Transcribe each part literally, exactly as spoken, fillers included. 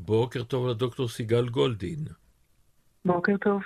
בוקר טוב לדוקטור סיגל גולדין. בוקר טוב.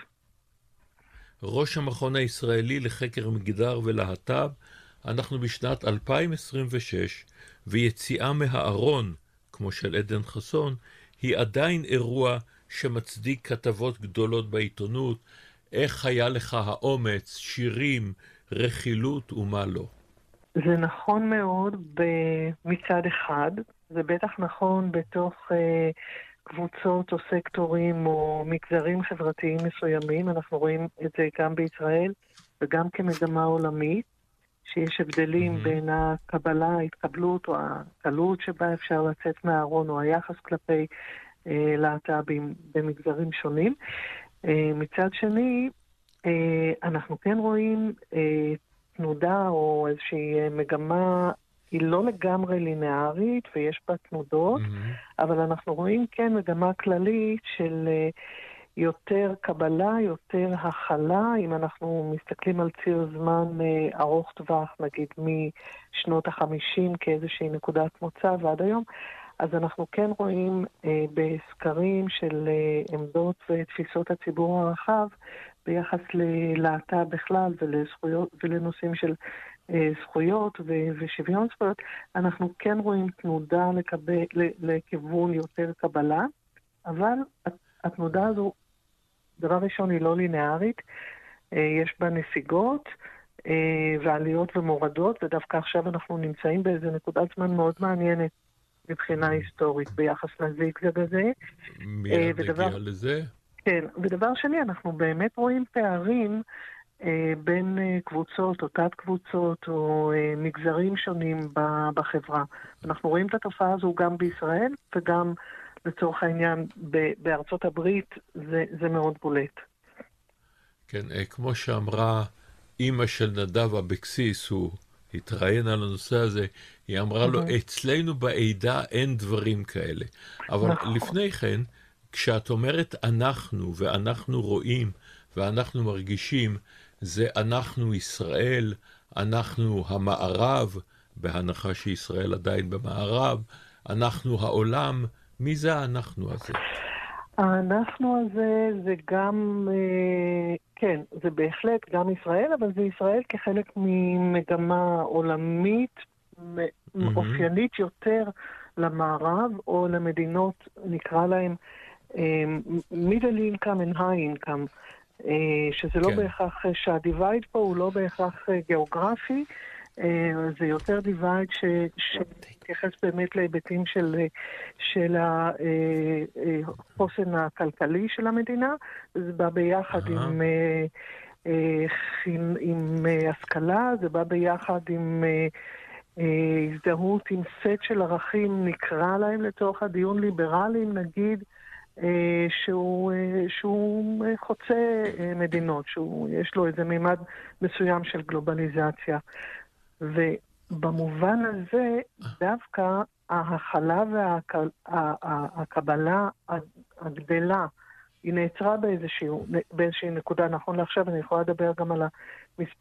ראש המכון הישראלי לחקר מגדר ולהט"ב. אנחנו בשנת אלפיים עשרים ושש, ויציאה מהארון, כמו של עדן חסון, היא עדיין אירוע שמצדיק כתבות גדולות בעיתונות. איך היה לך האומץ, שירים, רכילות ומה לא? זה נכון מאוד מצד אחד, זה בטח נכון בתוך אה, קבוצות או סקטורים או מגזרים חברתיים מסוימים. אנחנו רואים את זה גם בישראל וגם כמגמה עולמית, שיש הבדלים mm-hmm. בין הקבלה, ההתקבלות או הקלות שבה אפשר לצאת מהארון או היחס כלפי אה, להט"בים במגזרים שונים. אה, מצד שני, אה, אנחנו כן רואים אה, תנודה או איזושהי מגמה, היא לא לגמרי לינארית ויש בה תנודות, mm-hmm. אבל אנחנו רואים כן מגמה כללית של יותר קבלה, יותר הכלה. אם אנחנו מסתכלים על ציר זמן ארוך טווח, נגיד משנות החמישים כאיזושהי נקודת מוצא ועד היום, אז אנחנו כן רואים אה, בסקרים של אה, עמדות ותפיסות הציבור הרחב ביחס ללהט"ב בכלל ולזכויות, ולנושאים של אה, זכויות ו- ושוויון זכויות, אנחנו כן רואים תנודה לקבל, לכיוון יותר קבלה, אבל התנודה הזו, דבר ראשון, היא לא לינארית, אה, יש בה נסיגות אה, ועליות ומורדות, ודווקא עכשיו אנחנו נמצאים באיזו נקודת זמן מאוד מעניינת מבחינה היסטורית ביחס לזיגזג הזה. מיד נגיע לזה. כן, ודבר שני, אנחנו באמת רואים פערים אה, בין אה, קבוצות או תת קבוצות או אה, מגזרים שונים ב- בחברה. אנחנו רואים את התופעה הזו גם בישראל וגם לצורך העניין ב- בארצות הברית, זה, זה מאוד בולט. כן, אה, כמו שאמרה אמא של נדב אבקסיס, הוא התראיין על הנושא הזה, היא אמרה לו, אצלנו בעדה אין דברים כאלה. אבל נכון. לפני כן, כשאת אומרת אנחנו, ואנחנו רואים, ואנחנו מרגישים, זה אנחנו ישראל, אנחנו המערב, בהנחה שישראל עדיין במערב, אנחנו העולם. מי זה האנחנו הזה? אנחנו הזה זה גם, כן, זה בהחלט גם ישראל, אבל זה ישראל כחלק ממגמה עולמית, mm-hmm. אופיינית יותר למערב, או למדינות, נקרא להם, middle income and high income, שזה לא כן. בהכרח, שהדיווייד פה הוא לא בהכרח גיאוגרפי, זה יותר דיווייד שתייחס באמת להיבטים של, של החוסן הכלכלי של המדינה. זה בא ביחד עם, עם, עם השכלה, זה בא ביחד עם הזדהות עם סט של ערכים, נקרא להם לצורך הדיון ליברליים, נגיד, שהוא, שהוא חוצה מדינות, שיש לו איזה מימד מסוים של גלובליזציה. ובמובן הזה, דווקא ההכלה והקבלה הגדלה, היא נעצרה באיזושהי, באיזושהי נקודה. נכון לעכשיו, אני יכולה לדבר גם על המספר